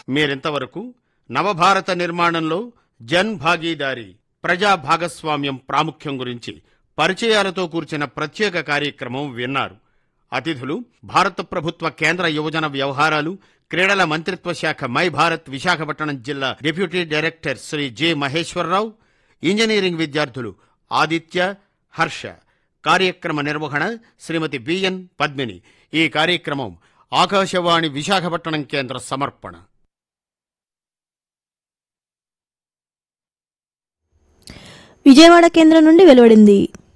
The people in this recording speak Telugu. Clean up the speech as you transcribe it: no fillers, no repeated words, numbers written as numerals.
మీరింతవరకు నవభారత నిర్మాణంలో జన్ భాగీదారీ ప్రజా భాగస్వామ్యం ప్రాముఖ్యం గురించి పరిచయాలతో కూర్చిన ప్రత్యేక కార్యక్రమం విన్నారు. అతిథులు భారత ప్రభుత్వ కేంద్ర యువజన వ్యవహారాలు క్రీడల మంత్రిత్వ శాఖ మై భారత్ విశాఖపట్నం జిల్లా deputy director Shri J Maheswararao, engineering విద్యార్థులు ఆదిత్య, హర్ష. కార్యక్రమ నిర్వహణ శ్రీమతి బిఎన్ పద్మిని. ఈ కార్యక్రమం ఆకాశవాణి విశాఖపట్నం కేంద్ర సమర్పణ. విజయవాడ కేంద్రం నుండి వెలువడింది.